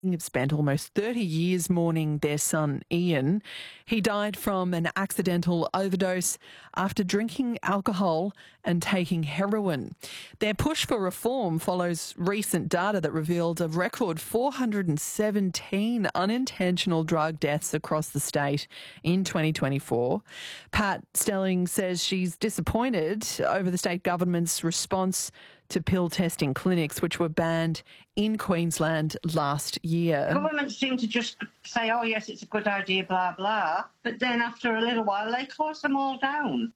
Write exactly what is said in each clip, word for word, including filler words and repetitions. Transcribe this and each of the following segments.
Have spent almost thirty years mourning their son Ian. He died from an accidental overdose after drinking alcohol and taking heroin. Their push for reform follows recent data that revealed a record four hundred seventeen unintentional drug deaths across the state in twenty twenty-four. Pat Stelling says she's disappointed over the state government's response to pill testing clinics, which were banned in Queensland last year. Governments seem to just say, oh, yes, it's a good idea, blah, blah. But then after a little while, they close them all down.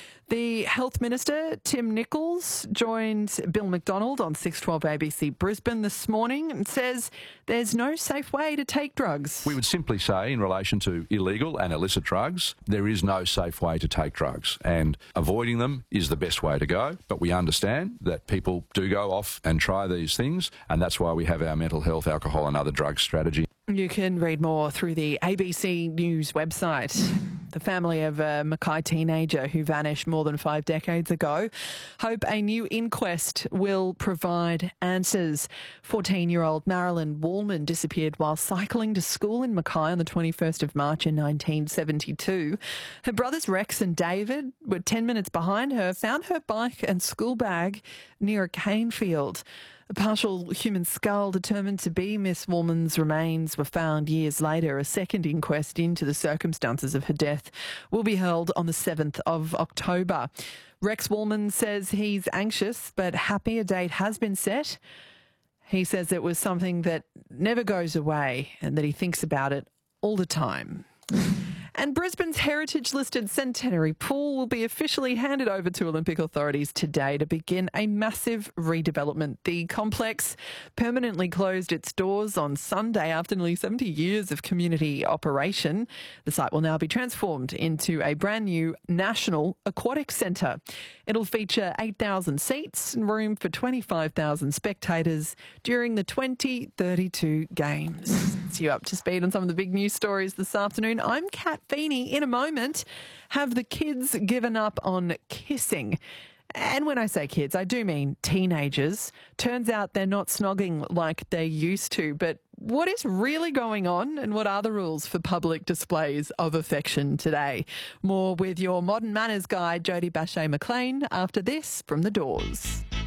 The Health Minister, Tim Nicholls, joined Bill McDonald on six twelve A B C Brisbane this morning and says there's no safe way to take drugs. We would simply say in relation to illegal and illicit drugs, there is no safe way to take drugs, and avoiding them is the best way to go. But we understand that people do go off and try these things, and that's why we have our mental health, alcohol and other drugs strategy. You can read more through the A B C News website. The family of a Mackay teenager who vanished more than five decades ago hope a new inquest will provide answers. fourteen-year-old Marilyn Wallman disappeared while cycling to school in Mackay on the twenty-first of March in nineteen seventy-two. Her brothers Rex and David were ten minutes behind her, found her bike and school bag near a cane field. A partial human skull determined to be Miss Wallman's remains were found years later. A second inquest into the circumstances of her death will be held on the seventh of October. Rex Wallman says he's anxious but happy a date has been set. He says it was something that never goes away and that he thinks about it all the time. And Brisbane's heritage-listed Centenary Pool will be officially handed over to Olympic authorities today to begin a massive redevelopment. The complex permanently closed its doors on Sunday after nearly seventy years of community operation. The site will now be transformed into a brand new national aquatic centre. It'll feature eight thousand seats and room for twenty-five thousand spectators during the twenty thirty-two games. It's you up to speed on some of the big news stories this afternoon. I'm Kat Feeney. In a moment, have the kids given up on kissing? And when I say kids, I do mean teenagers. Turns out they're not snogging like they used to. But what is really going on and what are the rules for public displays of affection today? More with your Modern Manners guide, Jodie Bache McLean, after this from The Doors.